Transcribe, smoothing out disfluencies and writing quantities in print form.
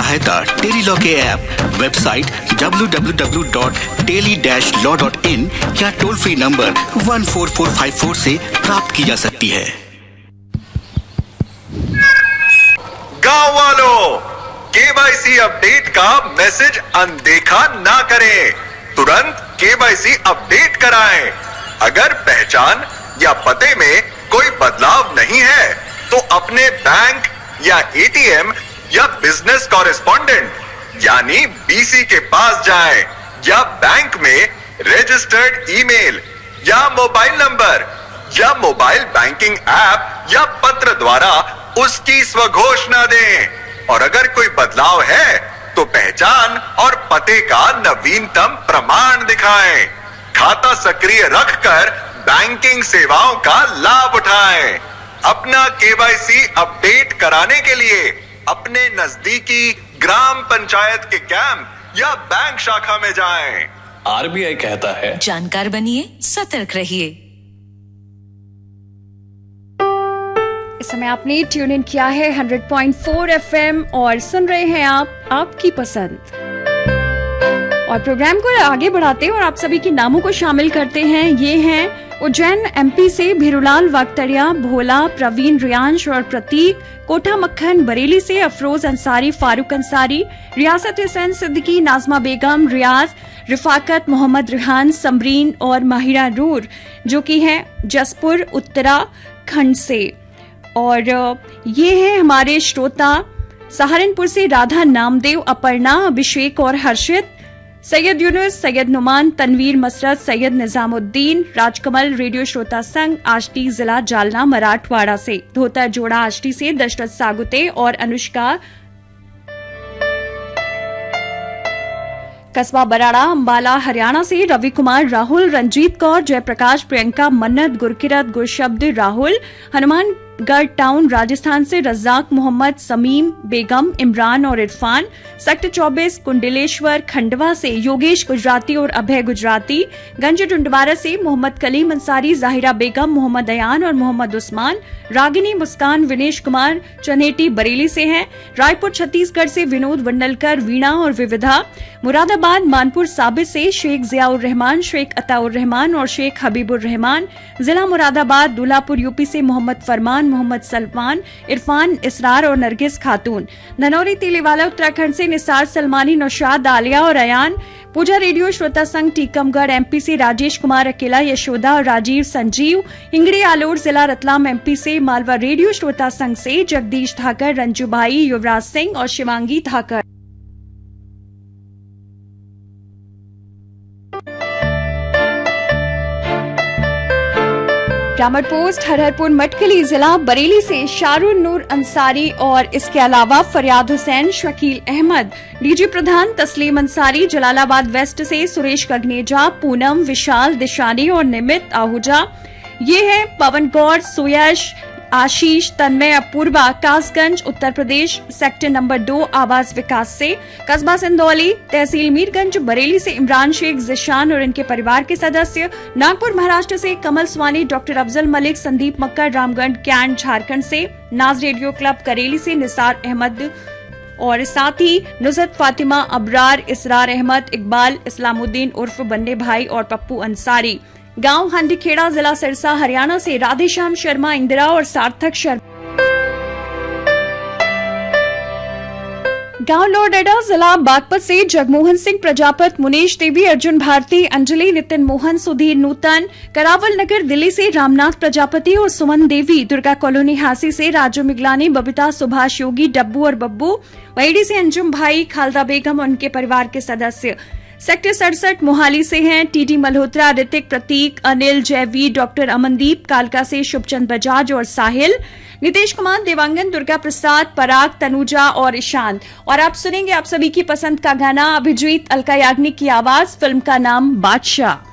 सहायता tele law के app, website www.teli-law.in या टोल फ्री नंबर 14454 से प्राप्त की जा सकती है। गांव वालों, केवाईसी अपडेट का मैसेज अनदेखा ना करें, तुरंत केवाईसी अपडेट कराएं। अगर पहचान या पते में कोई बदलाव नहीं है तो अपने बैंक या एटीएम या बिजनेस कॉरेस्पॉन्डेंट यानी बीसी के पास जाएं या बैंक में रजिस्टर्ड ईमेल या मोबाइल नंबर या मोबाइल बैंकिंग ऐप या पत्र द्वारा उसकी स्वघोषणा दें। और अगर कोई बदलाव है तो पहचान और पते का नवीनतम प्रमाण दिखाएं। खाता सक्रिय रखकर बैंकिंग सेवाओं का लाभ उठाएं। अपना केवाईसी अपडेट कराने के लिए अपने नजदीकी ग्राम पंचायत के कैंप या बैंक शाखा में जाएं। आरबीआई कहता है, जानकार बनिए, सतर्क रहिए। इस समय आपने ट्यून इन किया है 100.4 एफएम और सुन रहे हैं आप आपकी पसंद। और प्रोग्राम को आगे बढ़ाते हैं और आप सभी के नामों को शामिल करते हैं। ये हैं उज्जैन एमपी से भीरूलाल वागतड़िया, भोला, प्रवीण, रियांश और प्रतीक। कोठा मक्खन बरेली से अफरोज अंसारी, फारूक अंसारी, रियासत हुसैन सिद्दीकी, नाजमा बेगम, रियाज, रिफाकत, मोहम्मद रिहान, समरीन और माहिरा रूर, जो कि हैं जसपुर उत्तराखंड से। और ये है हमारे श्रोता सहारनपुर से राधा नामदेव, अपर्णा, अभिषेक और हर्षित, सैयद यूनुस, सैयद नुमान, तनवीर मसरत, सैयद निजामुद्दीन, राजकमल रेडियो श्रोता संघ आष्टी, जिला जालना मराठवाड़ा से, धोता जोड़ा आष्टी से दशरथ सागुते और अनुष्का, कस्बा बराड़ा अंबाला हरियाणा से रवि कुमार, राहुल, रंजीत कौर, जयप्रकाश, प्रियंका, मन्नत, गुरकिरत, गुरशब्द, राहुल, हनुमानगढ़ टाउन राजस्थान से रज्जाक, मोहम्मद, समीम, बेगम, इमरान और इरफान, सेक्टर 24 कुंडलेश्वर खंडवा से योगेश गुजराती और अभय गुजराती, गंज डुंडवारा से मोहम्मद कलीम अंसारी, जाहिरा बेगम, मोहम्मद अयान और मोहम्मद उस्मान, रागिनी, मुस्कान, विनेश कुमार चनेटी बरेली से हैं, रायपुर छत्तीसगढ़ से विनोद वंडलकर, वीणा और विविधा, मुरादाबाद मानपुर साबित से शेख जियाउर रहमान, शेख अताउर रहमान और शेख हबीबुर रहमान, जिला मुरादाबाद, दूल्हापुर यूपी से मोहम्मद फरमान, मोहम्मद सलमान, इरफान, इसरार और नरगिस खातून, ननौरी तेलीवाला उत्तराखंड से निसार सलमानी, नौशाद, आलिया और अयान, पूजा रेडियो श्रोता संघ टीकमगढ़ एमपी से राजेश कुमार अकेला, यशोदा और राजीव, संजीव, हिंगड़ी आलोर जिला रतलाम एमपी से मालवा रेडियो श्रोता संघ से जगदीश धाकर, रंजू भाई, युवराज सिंह और शिवांगी धाकर। ग्रामर पोस्ट हरहरपुर मटकली जिला बरेली से शारुल नूर अंसारी और इसके अलावा फरियाद हुसैन, शकील अहमद, डीजी प्रधान तस्लीम अंसारी, जलालाबाद वेस्ट से सुरेश गगनेजा, पूनम, विशाल, दिशानी और निमित आहूजा। ये है पवन गौर, सुयश, आशीष, तन्मय, अपूर्वा, कासगंज उत्तर प्रदेश सेक्टर नंबर 2 आवास विकास से, कस्बा सिंदौली तहसील मीरगंज बरेली से इमरान शेख, जिशान और इनके परिवार के सदस्य, नागपुर महाराष्ट्र से कमल स्वानी, डॉक्टर अफजल मलिक, संदीप मक्कर, रामगढ़ कैंट झारखंड से, नाज रेडियो क्लब करेली से निसार अहमद और साथ ही नुजरत फातिमा, अबरार, इसरार अहमद, इकबाल, इस्लामुद्दीन उर्फ बन्ने भाई और पप्पू अंसारी। गांव हंडीखेड़ा जिला सिरसा हरियाणा से राधेश्याम शर्मा, इंदिरा और सार्थक शर्मा। गांव लोरडेडा जिला बागपत से जगमोहन सिंह प्रजापत, मुनीश देवी, अर्जुन भारती, अंजलि, नितिन मोहन, सुधीर नूतन, करावल नगर दिल्ली से रामनाथ प्रजापति और सुमन देवी, दुर्गा कॉलोनी हासी से राजू मिगलानी, बबीता, सुभाष योगी, डब्बू और बब्बू, वहीडी से अंजुम भाई, खालदा बेगम और उनके परिवार के सदस्य। सेक्टर 67 मोहाली से हैं टीडी मल्होत्रा, ऋतिक, प्रतीक, अनिल, जयवी, डॉक्टर अमनदीप, कालका से शुभचंद बजाज और साहिल, नीतीश कुमार, देवांगन, दुर्गा प्रसाद, पराग, तनुजा और ईशांत। और आप सुनेंगे आप सभी की पसंद का गाना, अभिजीत अलका याग्निक की आवाज, फिल्म का नाम बादशाह।